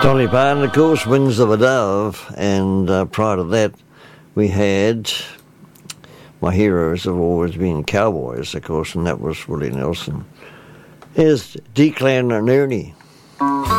Dolly Parton, of course, Wings of a Dove, and prior to that we had my heroes have always been cowboys, of course, and that was Willie Nelson. Here's Declan and Ernie.